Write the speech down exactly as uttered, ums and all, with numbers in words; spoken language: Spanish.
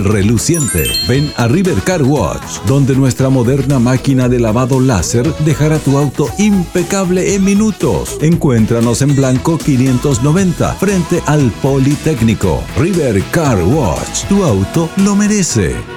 reluciente. Ven a River Car Wash, donde nuestra moderna máquina de lavado láser dejará tu auto impecable en minutos. Encuéntranos en Blanco quinientos noventa, frente al Politécnico. River Car Wash, tu auto lo merece.